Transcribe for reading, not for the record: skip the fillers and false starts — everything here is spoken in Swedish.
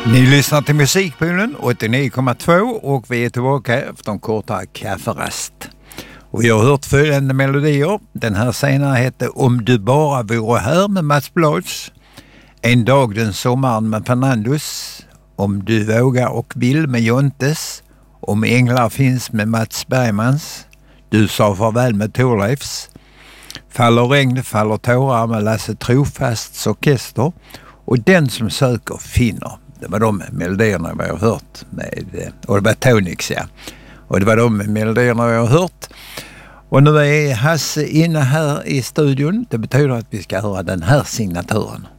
Ni lyssnar till Musikpoolen 89,2 och vi är tillbaka efter en kortare kafferast. Och vi har hört följande melodier. Den här senare heter Om du bara vore här med Mats Blads. En dag den sommaren med Fernandos. Om du vågar och vill med Jontes. Om änglar finns med Mats Bergmans. Du sa farväl med Thorleifs. Faller regn, faller tårar med Lasse Trofasts orkester. Och den som söker finner. Det var de melodierna vi har hört med, och det var Tonix, ja. Och det var de melodierna vi har hört. Och nu är Hasse inne här i studion. Det betyder att vi ska höra den här signaturen.